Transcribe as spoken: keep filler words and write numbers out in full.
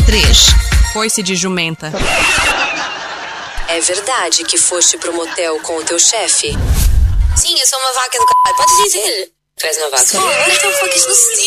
três. Coice de jumenta. É verdade que foste pro motel com o teu chefe? Sim, eu sou uma vaca do caralho. Pode dizer. Tu és uma vaca. Pô, agora estão com isso no